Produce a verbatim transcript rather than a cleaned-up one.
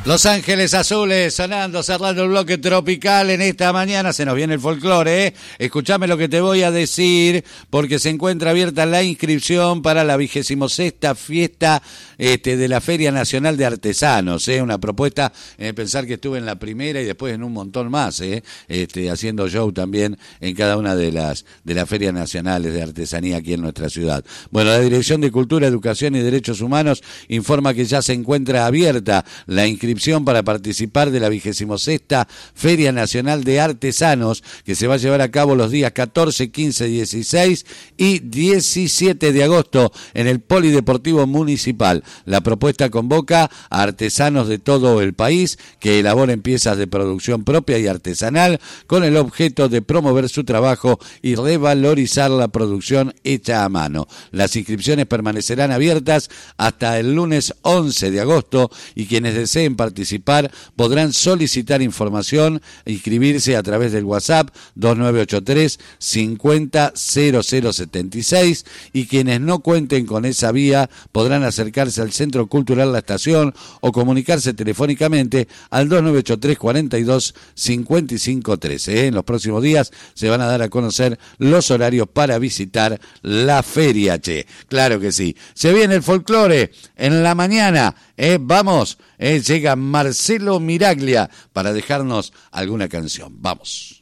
Los Ángeles Azules sonando, cerrando el bloque tropical en esta mañana. Se nos viene el folclore, ¿eh? Escuchame lo que te voy a decir, porque se encuentra abierta la inscripción para la vigésimo sexta fiesta este, de la Feria Nacional de Artesanos, ¿eh? Una propuesta, eh, pensar que estuve en la primera y después en un montón más, ¿eh? Este, haciendo show también en cada una de las, de las ferias nacionales de artesanía aquí en nuestra ciudad. Bueno, la Dirección de Cultura, Educación y Derechos Humanos informa que ya se encuentra abierta la inscripción para participar de la vigésimo sexta Feria Nacional de Artesanos, que se va a llevar a cabo los días catorce, quince, dieciséis y diecisiete de agosto en el Polideportivo Municipal. La propuesta convoca a artesanos de todo el país que elaboren piezas de producción propia y artesanal con el objeto de promover su trabajo y revalorizar la producción hecha a mano. Las inscripciones permanecerán abiertas hasta el lunes once de agosto y quienes deseen participar podrán solicitar información e inscribirse a través del WhatsApp dos nueve ocho tres cincuenta cero cero setenta y seis y quienes no cuenten con esa vía podrán acercarse al Centro Cultural La Estación o comunicarse telefónicamente al dos nueve ocho tres cuarenta y dos cincuenta y cinco trece. En los próximos días se van a dar a conocer los horarios para visitar la feria, che. Claro que sí. Se viene el folclore en la mañana. Eh, vamos, eh, llega Marcelo Miraglia para dejarnos alguna canción. Vamos.